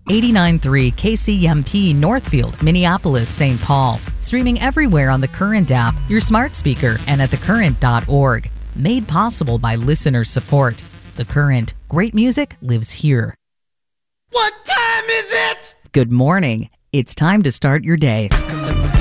89.3 KCMP Northfield, Minneapolis, St. Paul. Streaming everywhere on the Current app, your smart speaker, and at thecurrent.org. Made possible by listener support. The Current. Great music lives here. What time is it? Good morning. It's time to start your day.